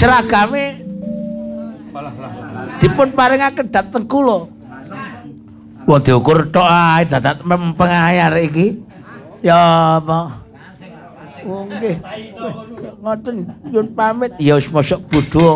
seragame dipun paringaken dhateng kula. Wong diukur tok ae dadak mempeng ae arek iki. Ya apa? Oh nggih. Ngoten nyuwun pamit. Ya wis mosok bodho